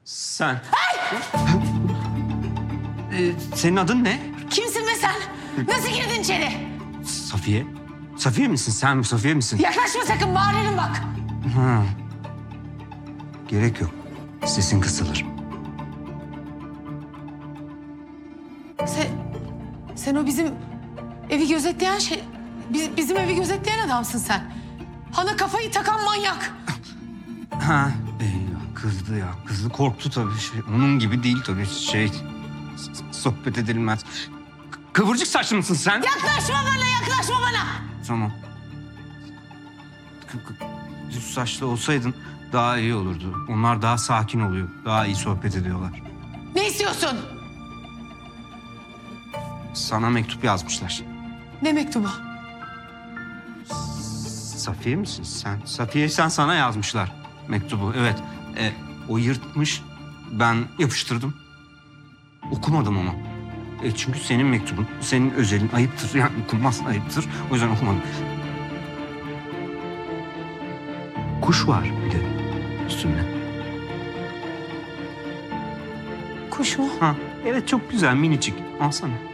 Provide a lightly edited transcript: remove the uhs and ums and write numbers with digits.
Sen. Senin adın ne? Kimsin be sen? Nasıl girdin içeri? Safiye. Safiye misin sen? Safiye misin? Yaklaşma sakın, bağırırım bak. Ha. Gerek yok. Sesin kısılır. Sen o bizim evi gözetleyen bizim evi gözetleyen adamsın sen. Hana kafayı takan manyak. Ha. Kızdı ya. Kızdı, korktu tabii. Onun gibi değil tabii. Sohbet edilmez. Kıvırcık saçlı mısın sen? Yaklaşma bana, yaklaşma bana. Tamam. Düz saçlı olsaydın daha iyi olurdu. Onlar daha sakin oluyor. Daha iyi sohbet ediyorlar. Ne istiyorsun? Sana mektup yazmışlar. Ne mektubu? Safiye misin sen? Safiye, sen sana yazmışlar mektubu. Evet. O yırtmış. Ben yapıştırdım. Okumadım ama. Çünkü senin mektubun, senin özelin, ayıptır. Yani okunmaz, ayıptır. O yüzden okumadım. Kuş var bir de üstünde. Kuş mu? Ha, evet, çok güzel, minicik. Alsana.